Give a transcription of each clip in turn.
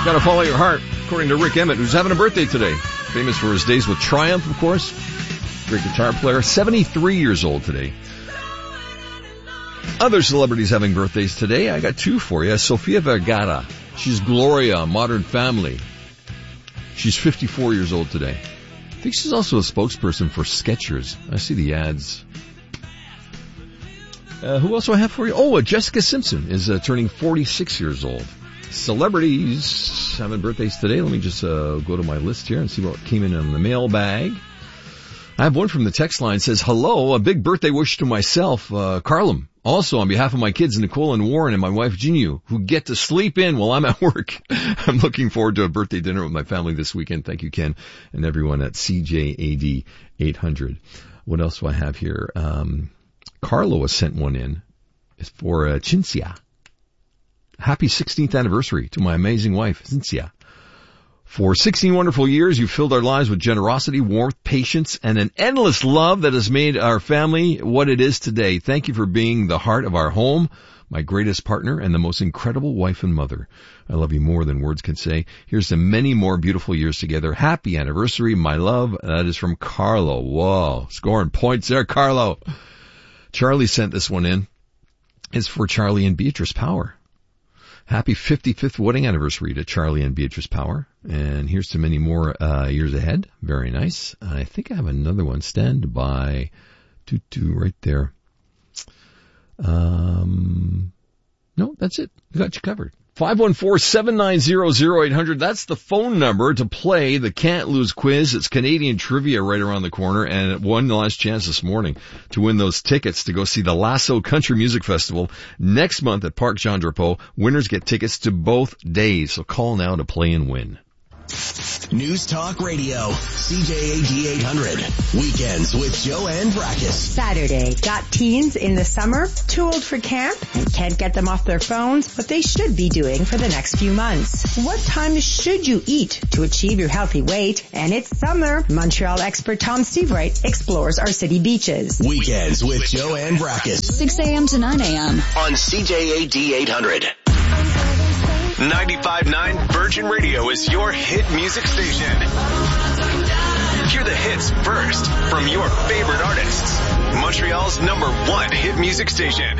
Gotta follow your heart, according to Rick Emmett, who's having a birthday today. Famous for his days with Triumph, of course. Great guitar player. 73 years old today. Other celebrities having birthdays today. I got two for you. Sofia Vergara. She's Gloria, Modern Family. She's 54 years old today. I think she's also a spokesperson for Skechers. I see the ads. Who else do I have for you? Oh, Jessica Simpson is turning 46 years old. Celebrities having birthdays today. Let me just go to my list here and see what came in on the mailbag. I have one from the text line. It says, hello, a big birthday wish to myself, Carlum. Also, on behalf of my kids, Nicole and Warren, and my wife, Ginyu, who get to sleep in while I'm at work. I'm looking forward to a birthday dinner with my family this weekend. Thank you, Ken, and everyone at CJAD 800. What else do I have here? Carlo has sent one in. It's for Cinzia. Happy 16th anniversary to my amazing wife, Cinzia. For 16 wonderful years, you've filled our lives with generosity, warmth, patience, and an endless love that has made our family what it is today. Thank you for being the heart of our home, my greatest partner, and the most incredible wife and mother. I love you more than words can say. Here's to many more beautiful years together. Happy anniversary, my love. That is from Carlo. Whoa, scoring points there, Carlo. Charlie sent this one in. It's for Charlie and Beatrice Power. Happy 55th wedding anniversary to Charlie and Beatrice Power. And here's to many more years ahead. Very nice. I think I have another one. Stand by. Right there. No, that's it. We got you covered. 514-790-0800. That's the phone number to play the Can't Lose quiz. It's Canadian trivia right around the corner, and one last chance this morning to win those tickets to go see the Lasso Country Music Festival next month at Parc Jean Drapeau. Winners get tickets to both days, so call now to play and win. News Talk Radio, CJAD 800. Weekends with Joanne Brackus. Saturday. Got teens in the summer, too old for camp, and can't get them off their phones, what they should be doing for the next few months. What time should you eat to achieve your healthy weight? And it's summer. Montreal expert Tom Seavright explores our city beaches. Weekends with Joanne Brackus. 6 a.m. to 9 a.m. on CJAD 800. 95.9 Virgin Radio is your hit music station. Hear the hits first from your favorite artists. Montreal's #1 hit music station.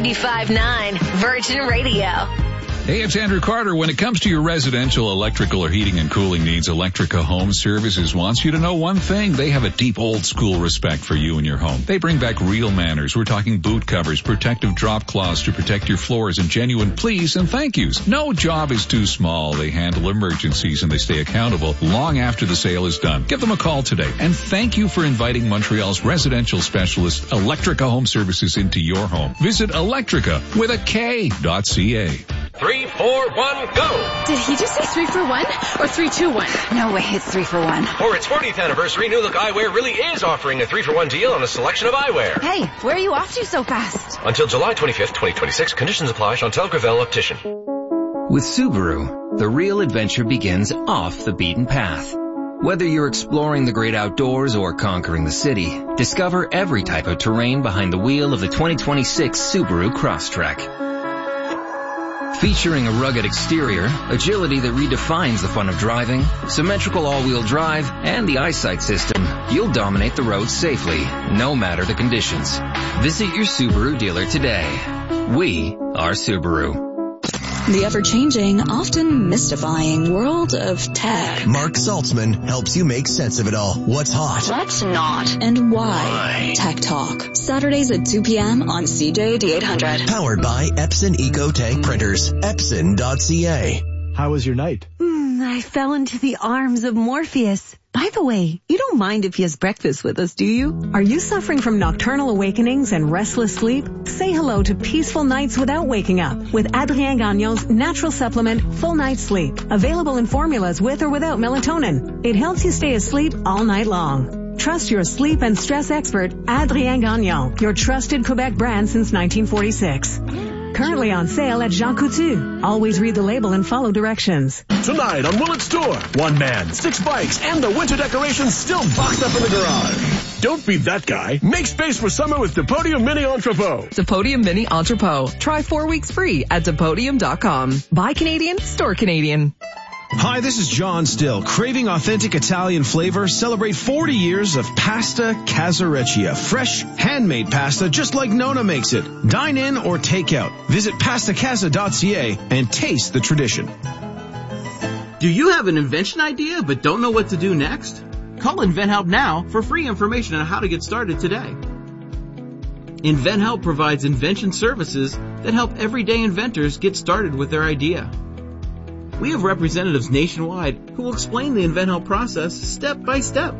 95.9 Virgin Radio. Hey, it's Andrew Carter. When it comes to your residential electrical or heating and cooling needs, Electrica Home Services wants you to know one thing. They have a deep old school respect for you and your home. They bring back real manners. We're talking boot covers, protective drop cloths to protect your floors, and genuine please and thank yous. No job is too small. They handle emergencies and they stay accountable long after the sale is done. Give them a call today. And thank you for inviting Montreal's residential specialist, Electrica Home Services, into your home. Visit Electrica with a K.ca. 3, 4, 1, go! Did he just say 3 for 1 or 3, 2, 1? No way, it's 3 for 1. For its 40th anniversary, New Look Eyewear really is offering a 3-for-1 deal on a selection of eyewear. Hey, where are you off to so fast? Until July 25th, 2026. Conditions apply. Chantal Gravel, Optician. With Subaru, the real adventure begins off the beaten path. Whether you're exploring the great outdoors or conquering the city, discover every type of terrain behind the wheel of the 2026 Subaru Crosstrek. Featuring a rugged exterior, agility that redefines the fun of driving, symmetrical all-wheel drive, and the eyesight system, you'll dominate the road safely, no matter the conditions. Visit your Subaru dealer today. We are Subaru. The ever-changing, often mystifying world of tech. Mark Saltzman helps you make sense of it all. What's hot? Let's not. And why? Tech Talk. Saturdays at 2 p.m. on CJAD 800. Powered by Epson EcoTank Printers. Epson.ca. How was your night? I fell into the arms of Morpheus. By the way, you don't mind if he has breakfast with us, do you? Are you suffering from nocturnal awakenings and restless sleep? Say hello to peaceful nights without waking up with Adrien Gagnon's natural supplement, Full Night Sleep. Available in formulas with or without melatonin. It helps you stay asleep all night long. Trust your sleep and stress expert, Adrien Gagnon, your trusted Quebec brand since 1946. Currently on sale at Jean Coutu. Always read the label and follow directions. Tonight on Willet's Tour, 1 man, 6 bikes, and the winter decorations still boxed up in the garage. Don't be that guy. Make space for summer with Depodium Mini Entrepot. Depodium Mini Entrepot. Try 4 weeks free at Depodium.com. Buy Canadian, store Canadian. Hi, this is John Still. Craving authentic Italian flavor? Celebrate 40 years of Pasta Casareccia. Fresh, handmade pasta just like Nona makes it. Dine in or take out. Visit pastacasa.ca and taste the tradition. Do you have an invention idea but don't know what to do next? Call InventHelp now for free information on how to get started today. InventHelp provides invention services that help everyday inventors get started with their idea. We have representatives nationwide who will explain the InventHelp process step by step.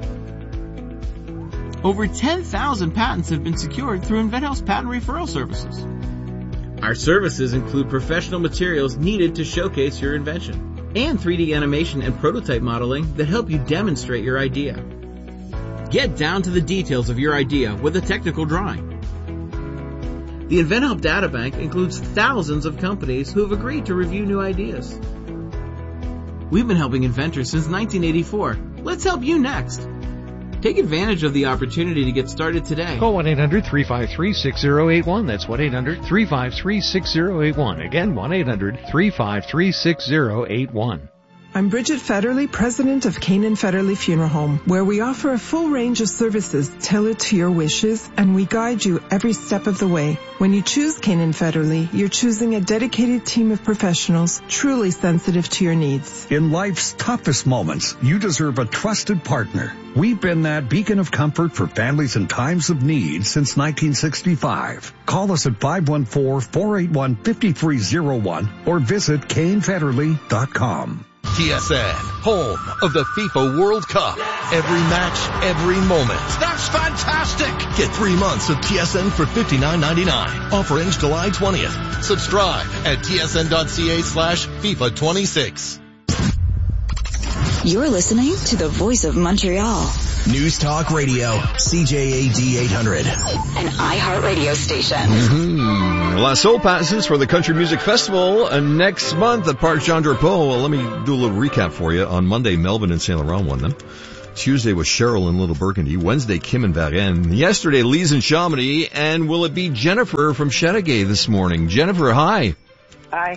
Over 10,000 patents have been secured through InventHelp's patent referral services. Our services include professional materials needed to showcase your invention and 3D animation and prototype modeling that help you demonstrate your idea. Get down to the details of your idea with a technical drawing. The InventHelp Databank includes thousands of companies who have agreed to review new ideas. We've been helping inventors since 1984. Let's help you next. Take advantage of the opportunity to get started today. Call 1-800-353-6081. That's 1-800-353-6081. Again, 1-800-353-6081. I'm Bridget Federley, president of Canaan Federley Funeral Home, where we offer a full range of services tailored to your wishes, and we guide you every step of the way. When you choose Canaan Federley, you're choosing a dedicated team of professionals truly sensitive to your needs. In life's toughest moments, you deserve a trusted partner. We've been that beacon of comfort for families in times of need since 1965. Call us at 514-481-5301 or visit CainFederley.com. TSN, home of the FIFA World Cup. Every match, every moment. That's fantastic! Get 3 months of TSN for $59.99. Offer ends July 20th. Subscribe at tsn.ca/FIFA26. You're listening to the Voice of Montreal. News Talk Radio, CJAD 800. An iHeartRadio station. Mm-hmm. Lasso passes for the Country Music Festival next month at Parc Jean Drapeau. Well, let me do a little recap for you. On Monday, Melvin and Saint Laurent won them. Tuesday was Cheryl in Little Burgundy. Wednesday, Kim and Varennes. Yesterday, Lise and Chamonix. And will it be Jennifer from Chateauguay this morning? Jennifer, hi. Hi.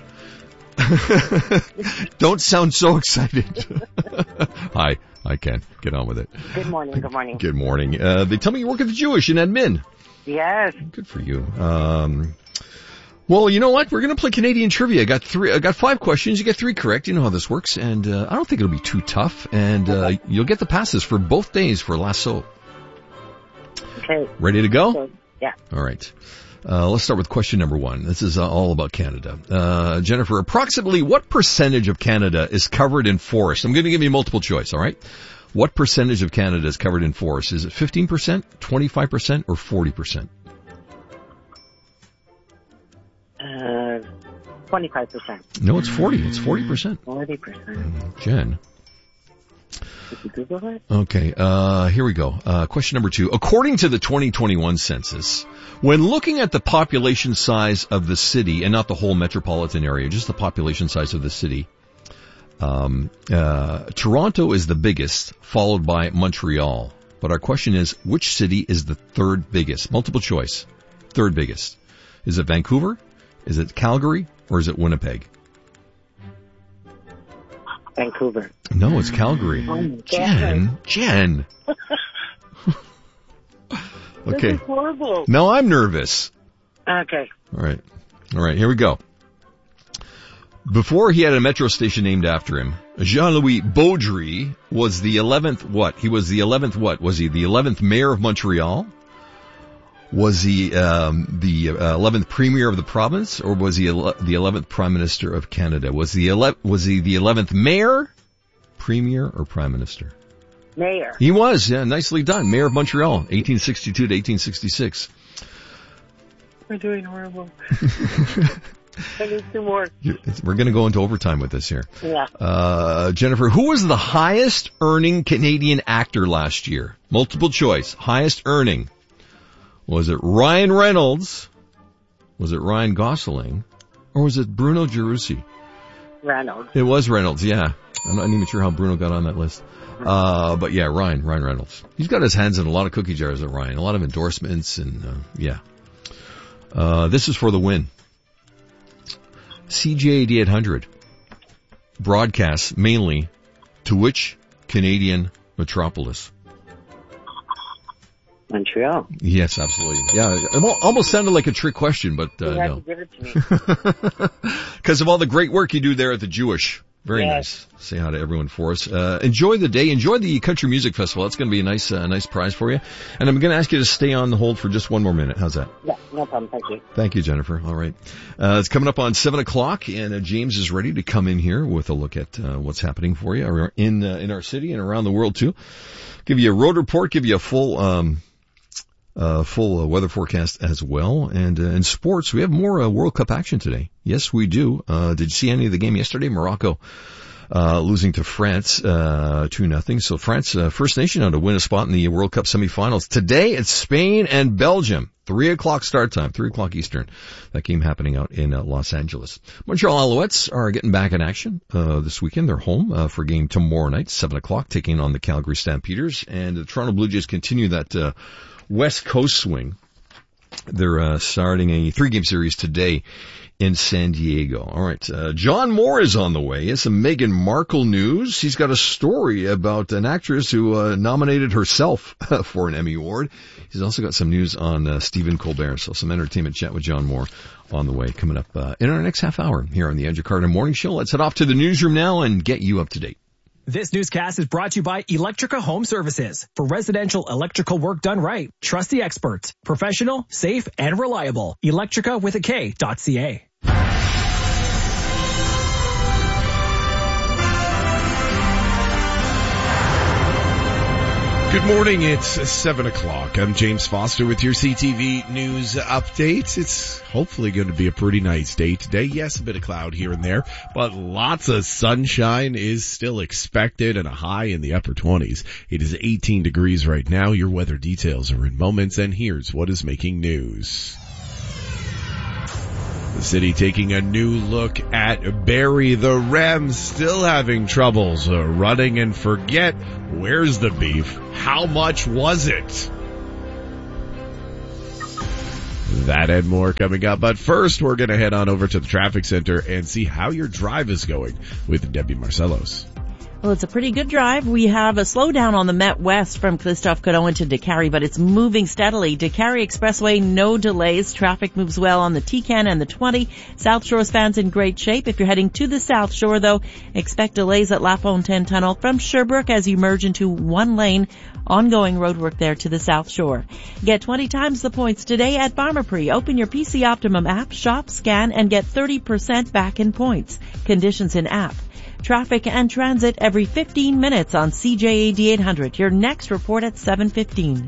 Don't sound so excited. Hi, I can. Get on with it. Good morning, good morning. Good morning. They tell me you work at the Jewish in Admin. Yes. Good for you. Well, you know what? We're going to play Canadian trivia. I got 5 questions. You get 3 correct. You know how this works. And I don't think it'll be too tough. And you'll get the passes for both days for Lasso. Okay. Ready to go? Okay. Yeah. All right. Let's start with question number 1. This is all about Canada. Jennifer, approximately what percentage of Canada is covered in forest? I'm going to give you multiple choice, all right? What percentage of Canada is covered in forest? Is it 15%, 25%, or 40%? 25%. No, it's 40. It's 40%. 40%. Jen. Did you Google it? Okay, here we go. Question number 2. According to the 2021 census, when looking at the population size of the city, and not the whole metropolitan area, just the population size of the city, Toronto is the biggest, followed by Montreal. But our question is, which city is the third biggest? Multiple choice. Third biggest. Is it Vancouver? Is it Calgary? Or is it Winnipeg? Vancouver. No, it's Calgary. Oh, Jen. Okay. This is horrible. Now I'm nervous. Okay. All right, here we go. Before he had a metro station named after him, Jean-Louis Beaudry was the 11th what? He was the 11th what? Was he the 11th mayor of Montreal? Was he the 11th premier of the province, or was he the 11th prime minister of Canada? Was he the 11th mayor, premier, or prime minister? Mayor. He was, yeah, nicely done. Mayor of Montreal, 1862 to 1866. We're doing horrible. I need 2 more. We're going to go into overtime with this here. Yeah. Jennifer, who was the highest earning Canadian actor last year? Multiple choice. Highest earning. Was it Ryan Reynolds? Was it Ryan Gosling? Or was it Bruno Gerussi? Reynolds. It was Reynolds, yeah. I'm not even sure how Bruno got on that list. But yeah, Ryan Reynolds. He's got his hands in a lot of cookie jars at Ryan. A lot of endorsements and, yeah. This is for the win. CJAD 800. broadcasts mainly to which Canadian metropolis? Montreal. Yes, absolutely. Yeah, it almost sounded like a trick question, but You had no. to give it to me. Because of all the great work you do there at the Jewish. Very nice. Say hi to everyone for us. Enjoy the day. Enjoy the Country Music Festival. That's going to be a nice prize for you. And I'm going to ask you to stay on the hold for just one more minute. How's that? Yeah, no problem. Thank you. Thank you, Jennifer. All right. It's coming up on 7 o'clock, and James is ready to come in here with a look at what's happening for you in our city and around the world, too. Give you a road report, give you a full weather forecast as well. And in sports, we have more World Cup action today. Yes, we do. Did you see any of the game yesterday? Morocco losing to France 2-0. So France, first nation now to win a spot in the World Cup semifinals. Today it's Spain and Belgium. 3 o'clock start time, 3 o'clock Eastern. That game happening out in Los Angeles. Montreal Alouettes are getting back in action this weekend. They're home for a game tomorrow night, 7 o'clock, taking on the Calgary Stampeders. And the Toronto Blue Jays continue that West Coast swing. They're starting a 3-game series today in San Diego. All right. John Moore is on the way. It's some Meghan Markle news. He's got a story about an actress who nominated herself for an Emmy Award. He's also got some news on Stephen Colbert. So some entertainment chat with John Moore on the way coming up in our next half hour here on the Andrew Carter Morning Show. Let's head off to the newsroom now and get you up to date. This newscast is brought to you by Electrica Home Services. For residential electrical work done right, trust the experts. Professional, safe, and reliable. Electrica with a K.ca. Good morning, it's 7 o'clock. I'm James Foster with your CTV News Update. It's hopefully going to be a pretty nice day today. Yes, a bit of cloud here and there, but lots of sunshine is still expected and a high in the upper 20s. It is 18 degrees right now. Your weather details are in moments, and here's what is making news. The city taking a new look at Barrie. The Rams still having troubles running and forget. Where's the beef? How much was it? That and more coming up. But first, we're going to head on over to the traffic center and see how your drive is going with Debbie Marcellos. Well, it's a pretty good drive. We have a slowdown on the Met West from Christophe Colomb to Décarie, but it's moving steadily. Décarie Expressway, no delays. Traffic moves well on the T-Can and the 20. South Shore span's in great shape. If you're heading to the South Shore, though, expect delays at La Fontaine Tunnel from Sherbrooke as you merge into one lane. Ongoing roadwork there to the South Shore. Get 20 times the points today at Pharmaprix. Open your PC Optimum app, shop, scan, and get 30% back in points. Conditions in app. Traffic and transit every 15 minutes on CJAD 800. Your next report at 7:15.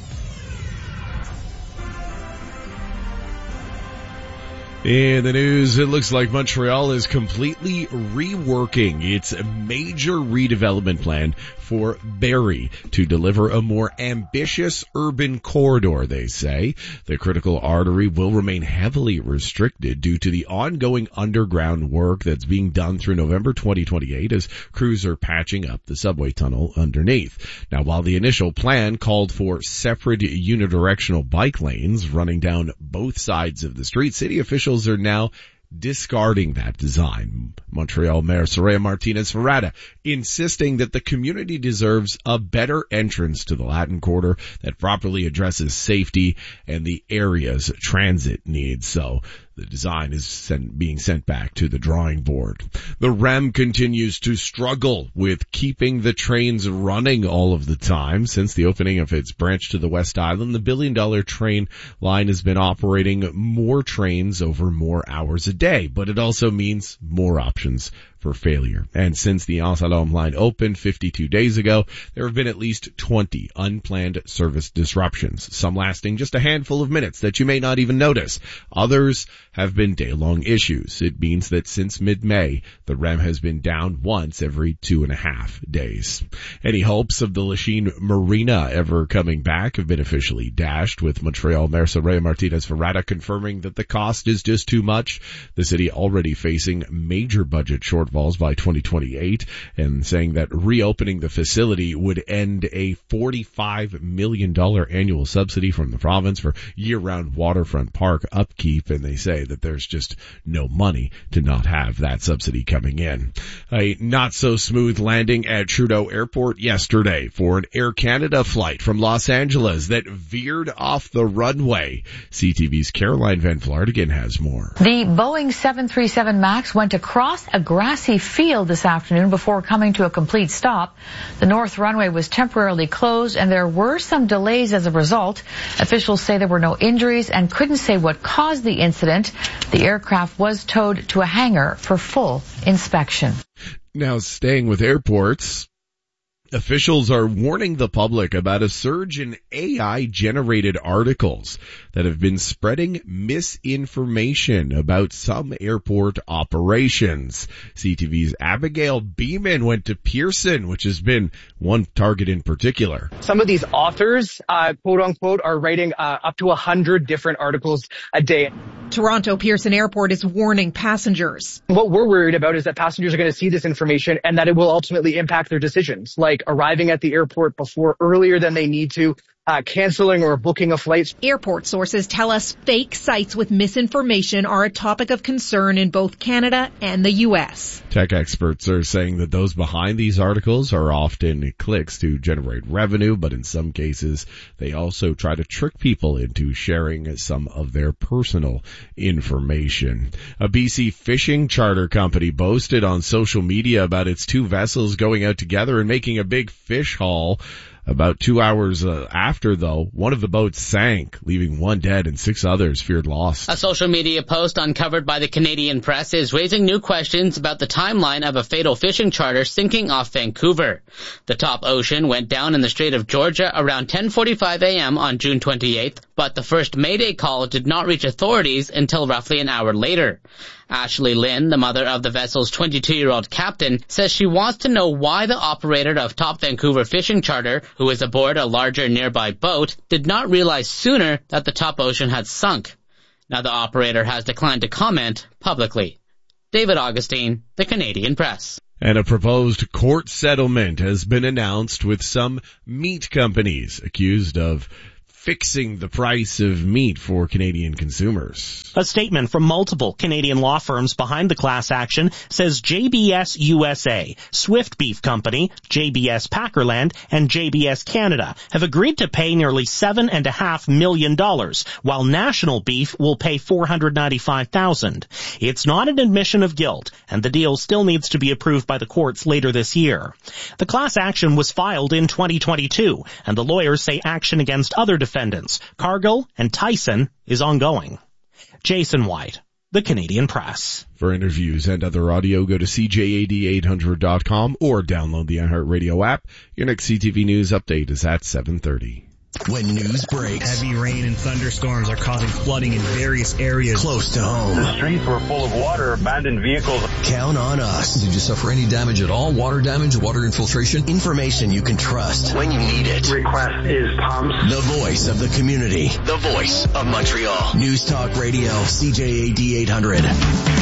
In the news, it looks like Montreal is completely reworking its major redevelopment plan for Barrie to deliver a more ambitious urban corridor, they say. The critical artery will remain heavily restricted due to the ongoing underground work that's being done through November 2028 as crews are patching up the subway tunnel underneath. Now, while the initial plan called for separate unidirectional bike lanes running down both sides of the street, city officials are now discarding that design. Montreal Mayor Soraya Martinez-Ferrada insisting that the community deserves a better entrance to the Latin Quarter that properly addresses safety and the area's transit needs. So the design is being sent back to the drawing board. The REM continues to struggle with keeping the trains running all of the time. Since the opening of its branch to the West Island, the billion-dollar train line has been operating more trains over more hours a day, but it also means more options for failure. And since the Anse-Salom line opened 52 days ago, there have been at least 20 unplanned service disruptions, some lasting just a handful of minutes that you may not even notice. Others have been day-long issues. It means that since mid-May, the REM has been down once every 2.5 days. Any hopes of the Lachine Marina ever coming back have been officially dashed, with Montreal Mayor Soraya Martinez-Ferrada confirming that the cost is just too much. The city already facing major budget shortfalls Falls by 2028, and saying that reopening the facility would end a $45 million annual subsidy from the province for year-round waterfront park upkeep, and they say that there's just no money to not have that subsidy coming in. A not-so-smooth landing at Trudeau Airport yesterday for an Air Canada flight from Los Angeles that veered off the runway. CTV's Caroline Van Vlaardingen has more. The Boeing 737 MAX went across a grassy field this afternoon before coming to a complete stop. The north runway was temporarily closed and there were some delays as a result. Officials say there were no injuries and couldn't say what caused the incident. The aircraft was towed to a hangar for full inspection. Now, staying with airports, officials are warning the public about a surge in AI-generated articles that have been spreading misinformation about some airport operations. CTV's Abigail Beeman went to Pearson, which has been one target in particular. Some of these authors, quote unquote, are writing up to 100 different articles a day. Toronto Pearson Airport is warning passengers. What we're worried about is that passengers are going to see this information and that it will ultimately impact their decisions, like arriving at the airport earlier than they need to, canceling or booking a flight. Airport sources tell us fake sites with misinformation are a topic of concern in both Canada and the U.S. Tech experts are saying that those behind these articles are often clicks to generate revenue, but in some cases they also try to trick people into sharing some of their personal information. A BC fishing charter company boasted on social media about its two vessels going out together and making a big fish haul. About 2 hours after, though, one of the boats sank, leaving one dead and 6 others feared lost. A social media post uncovered by the Canadian Press is raising new questions about the timeline of a fatal fishing charter sinking off Vancouver. The Top Ocean went down in the Strait of Georgia around 10:45 a.m. on June 28th, but the first Mayday call did not reach authorities until roughly an hour later. Ashley Lynn, the mother of the vessel's 22-year-old captain, says she wants to know why the operator of Top Vancouver Fishing Charter, who is aboard a larger nearby boat, did not realize sooner that the Top Ocean had sunk. Now the operator has declined to comment publicly. David Augustine, the Canadian Press. And a proposed court settlement has been announced with some meat companies accused of fixing the price of meat for Canadian consumers. A statement from multiple Canadian law firms behind the class action says JBS USA, Swift Beef Company, JBS Packerland, and JBS Canada have agreed to pay nearly $7.5 million, while National Beef will pay $495,000. It's not an admission of guilt, and the deal still needs to be approved by the courts later this year. The class action was filed in 2022, and the lawyers say action against other defendants, Cargill and Tyson, is ongoing. Jason White, the Canadian Press. For interviews and other audio, go to CJAD800.com or download the iHeartRadio app. Your next CTV News update is at 7:30. When news breaks, heavy rain and thunderstorms are causing flooding in various areas close to home. The streets were full of water, abandoned vehicles. Count on us. Did you suffer any damage at all? Water damage, water infiltration? Information you can trust when you need it. Request is pumps. The voice of the community. The voice of Montreal. News Talk Radio, CJAD 800.